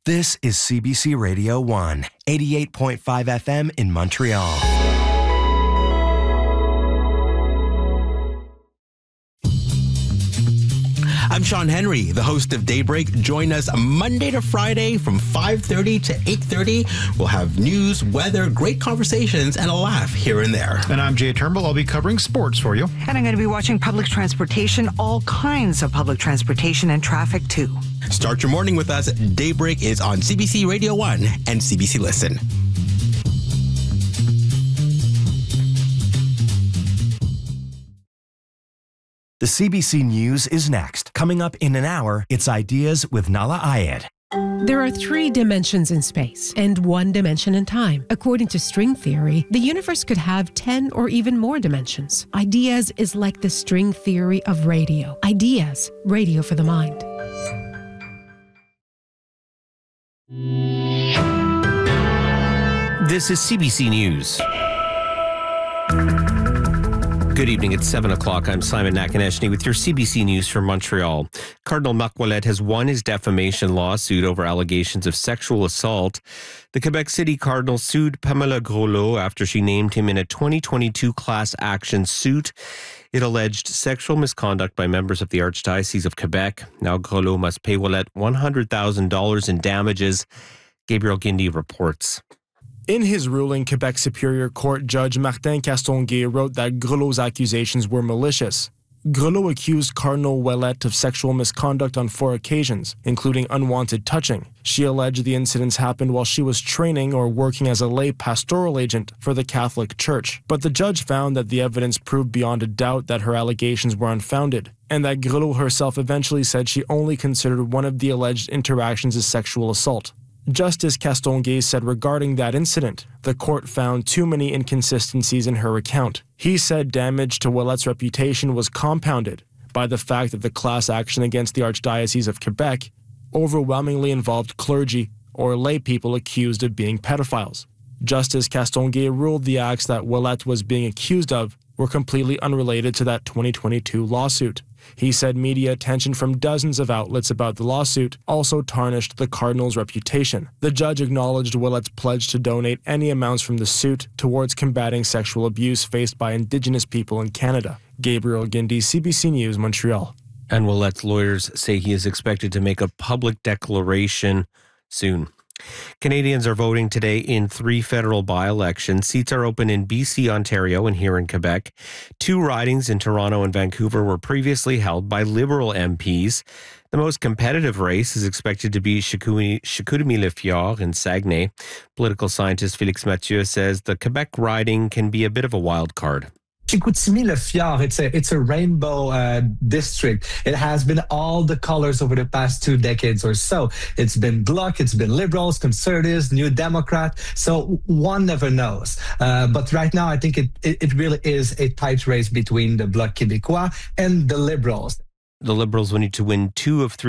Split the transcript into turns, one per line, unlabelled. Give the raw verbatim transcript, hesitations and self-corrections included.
This is C B C Radio one, eighty-eight point five F M in Montreal.
I'm Sean Henry, the host of Daybreak. Join us Monday to Friday from five thirty to eight thirty. We'll have news, weather, great conversations, and a laugh here and there.
And I'm Jay Turnbull. I'll be covering sports for you.
And I'm going to be watching public transportation, all kinds of public transportation and traffic too.
Start your morning with us. Daybreak is on C B C Radio one and C B C Listen.
The C B C News is next. Coming up in an hour, it's Ideas with Nala Ayed.
There are three dimensions in space and one dimension in time. According to string theory, the universe could have ten or even more dimensions. Ideas is like the string theory of radio. Ideas, radio for the mind.
This is C B C News. Good evening. It's seven o'clock. I'm Simon Nakaneshny with your C B C News from Montreal. Cardinal Marc Ouellette has won his defamation lawsuit over allegations of sexual assault. The Quebec City Cardinal sued Pamela Groslo after she named him in a twenty twenty-two class action suit. It alleged sexual misconduct by members of the Archdiocese of Quebec. Now Groslo must pay Ouellette one hundred thousand dollars in damages. Gabriel Guindy reports.
In his ruling, Quebec Superior Court Judge Martin Castonguay wrote that Groslo's accusations were malicious. Groslo accused Cardinal Ouellette of sexual misconduct on four occasions, including unwanted touching. She alleged the incidents happened while she was training or working as a lay pastoral agent for the Catholic Church. But the judge found that the evidence proved beyond a doubt that her allegations were unfounded, and that Groslo herself eventually said she only considered one of the alleged interactions as sexual assault. Justice Castonguay said regarding that incident, the court found too many inconsistencies in her account. He said damage to Ouellette's reputation was compounded by the fact that the class action against the Archdiocese of Quebec overwhelmingly involved clergy or lay people accused of being pedophiles. Justice Castonguay ruled the acts that Ouellette was being accused of were completely unrelated to that twenty twenty-two lawsuit. He said media attention from dozens of outlets about the lawsuit also tarnished the Cardinal's reputation. The judge acknowledged Ouellette's pledge to donate any amounts from the suit towards combating sexual abuse faced by Indigenous people in Canada. Gabriel Guindy, C B C News, Montreal.
And Ouellette's lawyers say he is expected to make a public declaration soon. Canadians are voting today in three federal by-elections. Seats are open in B C, Ontario, and here in Quebec. Two ridings in Toronto and Vancouver were previously held by Liberal M Ps. The most competitive race is expected to be Chicoutimi-Le-Fjord in Saguenay. Political scientist Félix Mathieu says the Quebec riding can be a bit of a wild card.
Chicoutimi-Le-Fjord, it's a, it's a rainbow uh, district. It has been all the colors over the past two decades or so. It's been Bloc, it's been Liberals, Conservatives, New Democrat. So one never knows. Uh, but right now, I think it, it, it really is a tight race between the Bloc Québécois and the Liberals.
The Liberals will need to win two of three